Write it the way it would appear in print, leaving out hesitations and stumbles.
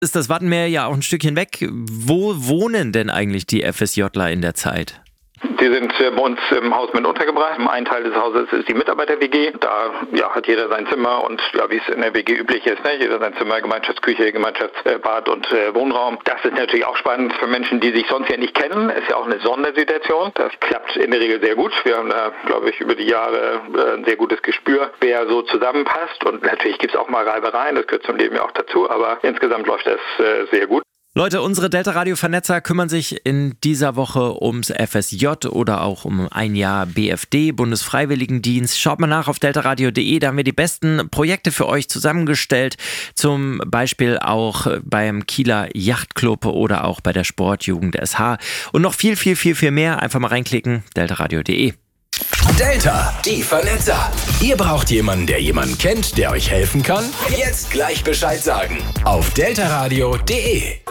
Ist das Wattenmeer ja auch ein Stückchen weg. Wo wohnen denn eigentlich die FSJler in der Zeit? Die sind bei uns im Haus mit untergebracht. Ein Teil des Hauses ist die Mitarbeiter-WG. Da hat jeder sein Zimmer und wie es in der WG üblich ist, ne? Jeder sein Zimmer, Gemeinschaftsküche, Gemeinschaftsbad und Wohnraum. Das ist natürlich auch spannend für Menschen, die sich sonst ja nicht kennen. Ist ja auch eine Sondersituation. Das klappt in der Regel sehr gut. Wir haben da, glaube ich, über die Jahre ein sehr gutes Gespür, wer so zusammenpasst. Und natürlich gibt es auch mal Reibereien, das gehört zum Leben ja auch dazu. Aber insgesamt läuft das sehr gut. Leute, unsere Delta-Radio-Vernetzer kümmern sich in dieser Woche ums FSJ oder auch um ein Jahr BFD, Bundesfreiwilligendienst. Schaut mal nach auf deltaradio.de, da haben wir die besten Projekte für euch zusammengestellt. Zum Beispiel auch beim Kieler Yachtclub oder auch bei der Sportjugend SH. Und noch viel, viel, viel, viel mehr. Einfach mal reinklicken, deltaradio.de. Delta, die Vernetzer. Ihr braucht jemanden, der jemanden kennt, der euch helfen kann? Jetzt gleich Bescheid sagen. Auf deltaradio.de.